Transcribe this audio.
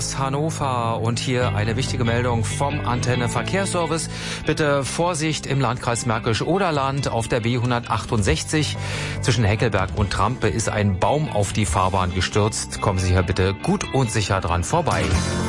aus Hannover und hier eine wichtige Meldung vom Antenne Verkehrsservice. Bitte Vorsicht im Landkreis Märkisch-Oderland auf der B168. Zwischen Heckelberg und Trampe ist ein Baum auf die Fahrbahn gestürzt. Kommen Sie hier bitte gut und sicher dran vorbei.